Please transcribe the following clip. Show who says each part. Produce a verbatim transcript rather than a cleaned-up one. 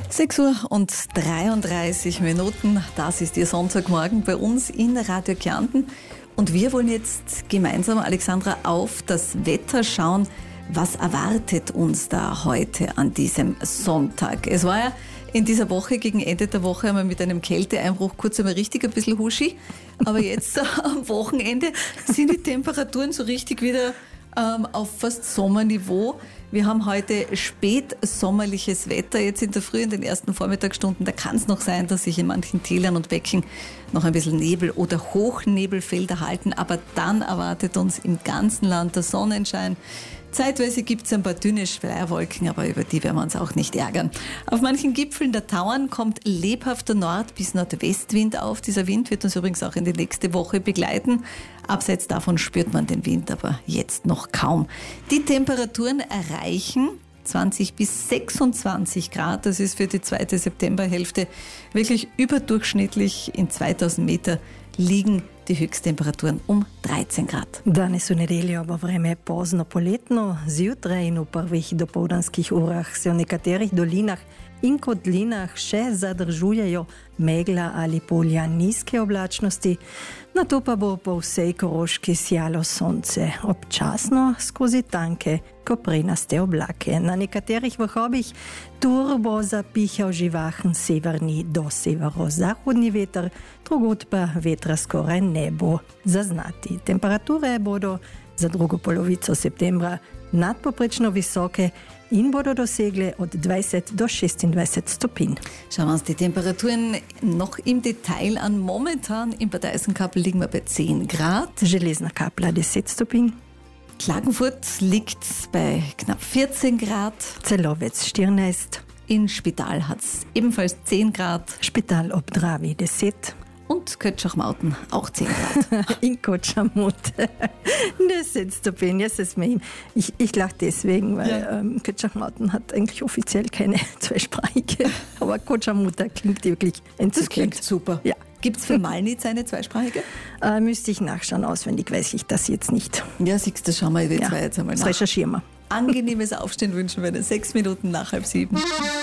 Speaker 1: sechs Uhr und dreiunddreißig Minuten, das ist Ihr Sonntagmorgen bei uns in Radio Kärnten. Und wir wollen jetzt gemeinsam, Alexandra, auf das Wetter schauen. Was erwartet uns da heute an diesem Sonntag? Es war ja in dieser Woche, gegen Ende der Woche, einmal mit einem Kälteeinbruch kurz einmal richtig ein bisschen huschi. Aber jetzt am Wochenende sind die Temperaturen so richtig wieder ähm, auf fast Sommerniveau. Wir haben heute spätsommerliches Wetter, jetzt in der Früh, in den ersten Vormittagsstunden. Da kann es noch sein, dass sich in manchen Tälern und Becken noch ein bisschen Nebel oder Hochnebelfelder halten. Aber dann erwartet uns im ganzen Land der Sonnenschein. Zeitweise gibt es ein paar dünne Schleierwolken, aber über die werden wir uns auch nicht ärgern. Auf manchen Gipfeln der Tauern kommt lebhafter Nord- bis Nordwestwind auf. Dieser Wind wird uns übrigens auch in die nächste Woche begleiten. Abseits davon spürt man den Wind, aber jetzt noch kaum. Die Temperaturen erreichen zwanzig bis sechsundzwanzig Grad. Das ist für die zweite Septemberhälfte wirklich überdurchschnittlich. In zweitausend Meter liegen die Höchsttemperaturen um dreizehn Grad.
Speaker 2: Danes v nedeljo bo vreme pozno poletno, zjutraj in v prvih dopoldanskih urah se v nekaterih dolinah in kotlinah še zadržujejo megla ali polja nizke oblačnosti, nato pa bo po vsej Koroški sijalo sonce, občasno skozi tanke koprenaste oblake. Na nekaterih vrhovih tur bo zapihal živahen severni do severozahodni veter, drugod pa vetra skoraj ne bo zaznati. Temperature bodo za drugo polovico septembra nadpoprečno visoke in bodo dosegle od dvajset do šestindvajset stopinj.
Speaker 1: Schauen wir uns die Temperaturen noch im Detail an. Momentan in Bad Eisenkapel liegen wir bei zehn Grad.
Speaker 2: Železna Kapla deset stopinj.
Speaker 1: Klagenfurt liegt bei knapp vierzehn Grad.
Speaker 2: Celovec štirinajst.
Speaker 1: In Spital hat es ebenfalls zehn Grad.
Speaker 2: Špital ob Dravi deset.
Speaker 1: Und Kötschachmauten auch zehn Grad.
Speaker 2: In Kochamut. deset stopinj. Ich, ich lache deswegen, weil ja. ähm, Kötschachmauten hat eigentlich offiziell keine zweisprachige. Aber Kochamuta klingt wirklich entzückend.
Speaker 1: Das klingt super.
Speaker 2: Ja.
Speaker 1: Gibt es für Malnitz eine zweisprachige?
Speaker 2: Äh, müsste ich nachschauen, auswendig weiß ich das jetzt nicht.
Speaker 1: Ja, siehst du, schauen wir jetzt,
Speaker 2: ja,
Speaker 1: jetzt einmal nach.
Speaker 2: Das recherchieren wir.
Speaker 1: Angenehmes Aufstehen wünschen wir dir. Sechs Minuten nach halb sieben.